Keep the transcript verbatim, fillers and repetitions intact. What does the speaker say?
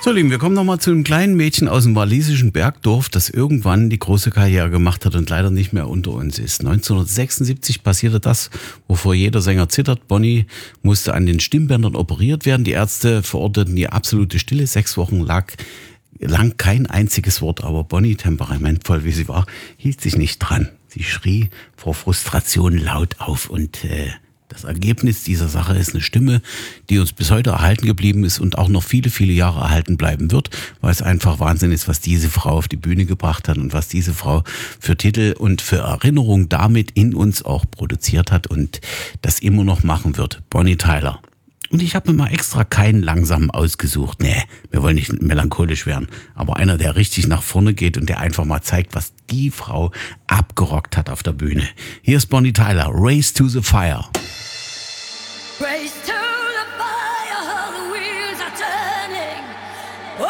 So, Lieben, wir kommen nochmal zu einem kleinen Mädchen aus dem walisischen Bergdorf, das irgendwann die große Karriere gemacht hat und leider nicht mehr unter uns ist. neunzehnhundertsechsundsiebzig passierte das, wovor jeder Sänger zittert. Bonnie musste an den Stimmbändern operiert werden. Die Ärzte verordneten die absolute Stille. Sechs Wochen lag lang kein einziges Wort, aber Bonnie, temperamentvoll wie sie war, hielt sich nicht dran. Sie schrie vor Frustration laut auf und äh, das Ergebnis dieser Sache ist eine Stimme, die uns bis heute erhalten geblieben ist und auch noch viele, viele Jahre erhalten bleiben wird, weil es einfach Wahnsinn ist, was diese Frau auf die Bühne gebracht hat und was diese Frau für Titel und für Erinnerung damit in uns auch produziert hat und das immer noch machen wird. Bonnie Tyler. Und ich habe mir mal extra keinen langsamen ausgesucht. Nee, wir wollen nicht melancholisch werden. Aber einer, der richtig nach vorne geht und der einfach mal zeigt, was die Frau abgerockt hat auf der Bühne. Hier ist Bonnie Tyler, Race to the Fire. Race to